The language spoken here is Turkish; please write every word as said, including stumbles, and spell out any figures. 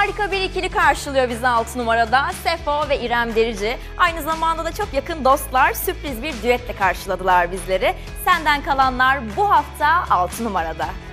Harika bir ikili karşılıyor bizi altı numarada. Sefo ve İrem Derici. Aynı zamanda da çok yakın dostlar, sürpriz bir düetle karşıladılar bizleri. Senden Kalanlar bu hafta altı numarada.